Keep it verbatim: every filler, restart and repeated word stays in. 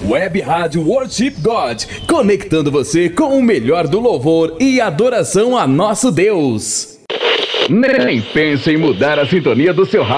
Web Rádio Worship God, conectando você com o melhor do louvor e adoração a nosso Deus. Nem pense em mudar a sintonia do seu rádio.